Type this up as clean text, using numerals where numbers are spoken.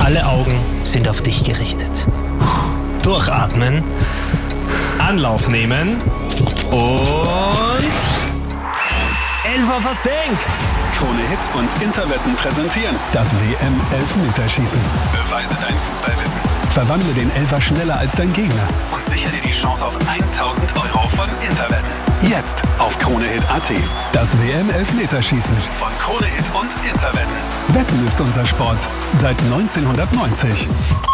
Alle Augen sind auf dich gerichtet. Durchatmen, Anlauf nehmen und Elfer versenkt. Krone Hit und Interwetten präsentieren das WM-Elfmeterschießen. Beweise dein Fußballwissen. Verwandle den Elfer schneller als dein Gegner und sichere dir die Chance auf 1.000 € von Interwetten. Jetzt auf KroneHit.at. Das WM-Elfmeterschießen von Krone Hit und Interwetten. Wetten ist unser Sport seit 1990.